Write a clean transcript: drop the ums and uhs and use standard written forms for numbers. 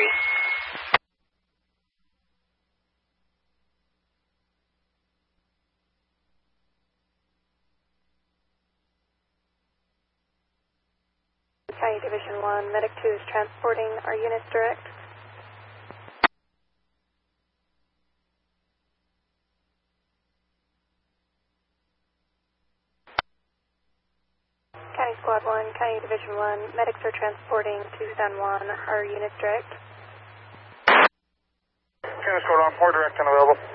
Street. County Division 1, Medic 2 is transporting. Our units direct. County Squad 1, County Division 1, medics are transporting to San Juan. Our units direct. County Squad 1, 4 direct and available.